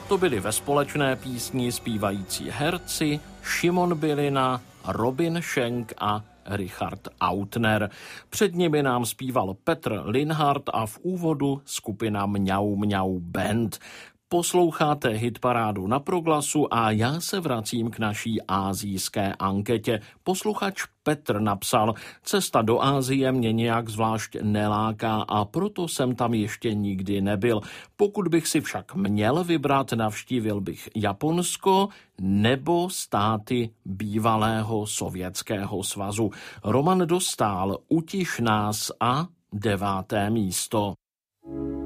To byli ve společné písni zpívající herci Šimon Bylina, Robin Schenk a Richard Autner. Před nimi nám zpíval Petr Linhart a v úvodu skupina Mňau Mňau Band. Posloucháte hitparádu na Proglasu a já se vracím k naší asijské anketě. Posluchač Petr napsal: cesta do Asie mě nějak zvlášť neláká a proto jsem tam ještě nikdy nebyl. Pokud bych si však měl vybrat, navštívil bych Japonsko nebo státy bývalého Sovětského svazu. Roman Dostál, Utiš nás a 9. místo.